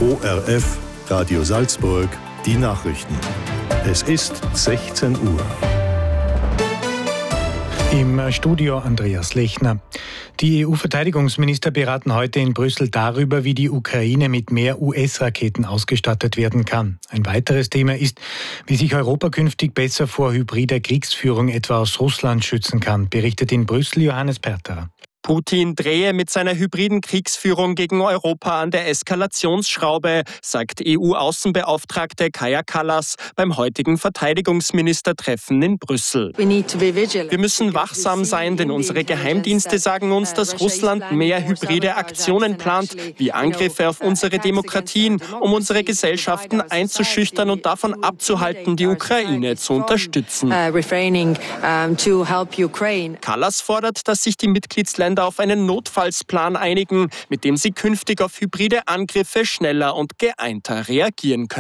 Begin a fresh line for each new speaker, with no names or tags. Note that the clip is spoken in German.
ORF, Radio Salzburg, die Nachrichten. Es ist 16 Uhr.
Im Studio Andreas Lechner. Die EU-Verteidigungsminister beraten heute in Brüssel darüber, wie die Ukraine mit mehr US-Raketen ausgestattet werden kann. Ein weiteres Thema ist, wie sich Europa künftig besser vor hybrider Kriegsführung etwa aus Russland schützen kann, berichtet in Brüssel Johannes Perterer.
Putin drehe mit seiner hybriden Kriegsführung gegen Europa an der Eskalationsschraube, sagt EU-Außenbeauftragte Kaja Kallas beim heutigen Verteidigungsministertreffen in Brüssel. Wir müssen wachsam sein, denn unsere Geheimdienste sagen uns, dass Russland mehr hybride Aktionen plant, wie Angriffe auf unsere Demokratien, um unsere Gesellschaften einzuschüchtern und davon abzuhalten, die Ukraine zu unterstützen. Kallas fordert, dass sich die Mitgliedsländer auf einen Notfallsplan einigen, mit dem sie künftig auf hybride Angriffe schneller und geeinter reagieren können.